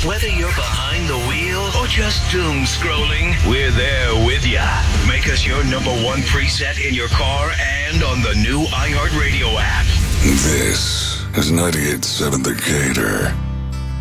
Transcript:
Whether you're behind the wheel or just doom scrolling, we're there with ya. Make us your number one preset in your car and on the new iHeartRadio app. This is 98.7 The Gator.